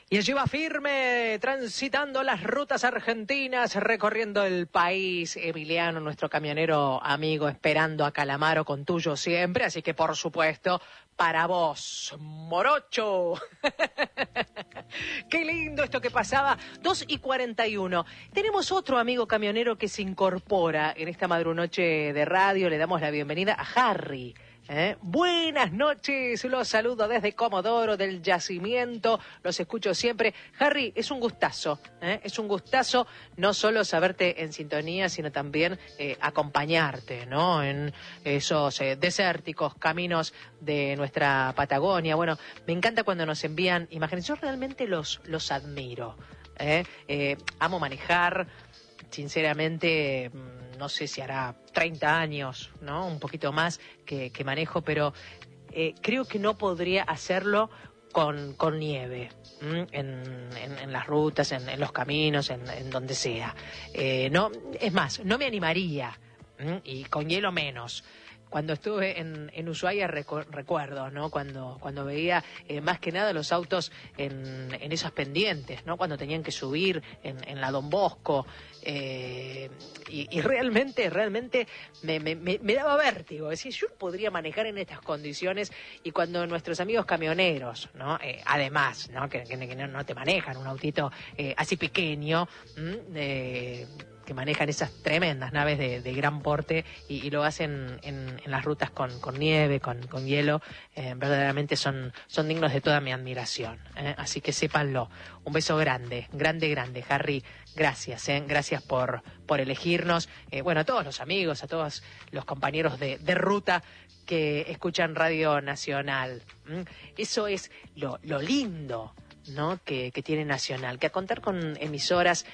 Y allí va firme, transitando las rutas argentinas, recorriendo el país. Emiliano, nuestro camionero amigo, esperando a Calamaro con tuyo siempre. Así que, por supuesto, para vos, morocho. Qué lindo esto que pasaba. 2:41. Tenemos otro amigo camionero que se incorpora en esta madrunoche de radio. Le damos la bienvenida a Harry. Buenas noches, los saludo desde Comodoro, del Yacimiento, los escucho siempre. Harry, es un gustazo, es un gustazo no solo saberte en sintonía, sino también acompañarte, ¿no? En esos desérticos caminos de nuestra Patagonia. Bueno, me encanta cuando nos envían imágenes, yo realmente los admiro, amo manejar. Sinceramente, no sé si hará 30 años, ¿no? Un poquito más que manejo, pero creo que no podría hacerlo con nieve, en las rutas, en los caminos, en donde sea. No, es más, no me animaría, y con hielo menos. Cuando estuve en Ushuaia recuerdo, ¿no? Cuando veía más que nada los autos en esas pendientes, ¿no? Cuando tenían que subir en la Don Bosco, y realmente me daba vértigo. Es decir, yo podría manejar en estas condiciones. Y cuando nuestros amigos camioneros, ¿no? Además, ¿no? Que no te manejan un autito así pequeño, que manejan esas tremendas naves de gran porte y lo hacen en las rutas con nieve, con hielo, verdaderamente son dignos de toda mi admiración, así que sépanlo. Un beso grande, Harry, gracias, gracias por elegirnos, bueno, a todos los amigos, a todos los compañeros de ruta que escuchan Radio Nacional. Eso es lo lindo, ¿no? que tiene Nacional, que a contar con emisoras